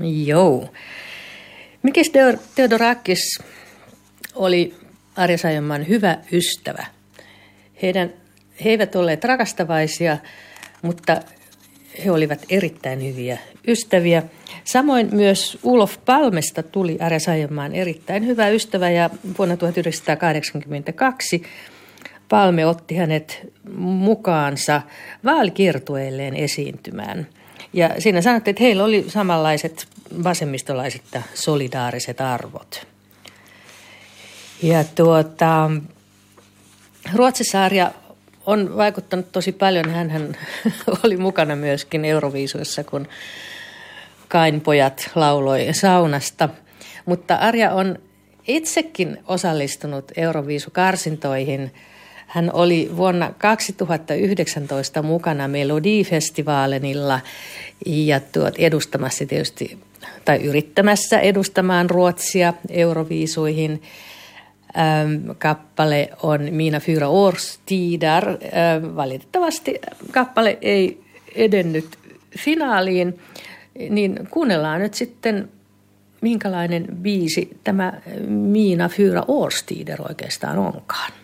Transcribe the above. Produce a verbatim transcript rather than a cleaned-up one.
Joo. Mikis Theodorakis oli Arja Saijonmaan hyvä ystävä. Heidän, he eivät olleet rakastavaisia, mutta he olivat erittäin hyviä ystäviä. Samoin myös Olof Palmesta tuli Arja Saijonmaan erittäin hyvä ystävä ja vuonna tuhatyhdeksänsataakahdeksankymmentäkaksi Palme otti hänet mukaansa vaalikiertueelleen esiintymään. Ja siinä sanottiin, että heillä oli samanlaiset vasemmistolaiset ja solidaariset arvot. Ja tuota, Ruotsissa Arja on vaikuttanut tosi paljon. Hänhän oli mukana myöskin Euroviisuissa, kun Kainpojat lauloi saunasta. Mutta Arja on itsekin osallistunut Euroviisukarsintoihin. Hän oli vuonna kaksituhattayhdeksäntoista mukana Melodifestivaalenilla ja tuot edustamassa tietysti, tai yrittämässä edustamaan Ruotsia Euroviisuihin. Ähm, kappale on Mina fyra årstider. Ähm, valitettavasti kappale ei edennyt finaaliin, niin kuunnellaan nyt sitten, minkälainen biisi tämä Mina fyra årstider oikeastaan onkaan.